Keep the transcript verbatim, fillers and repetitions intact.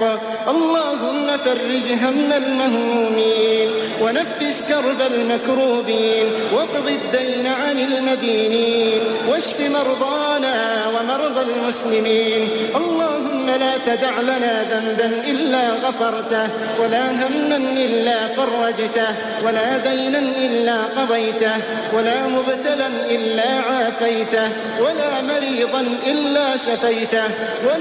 بالحق. اللهم فرج هم المهمومين ونفس كرب المكروبين واقض الدين عن المدينين واشف مرضانا ومرضى المسلمين. اللهم لا تدع لنا ذنبا إلا غفرته ولا هما إلا فرجته ولا دينا إلا قضيته ولا مبتلا إلا عافيته ولا مريضا إلا شفيته ولا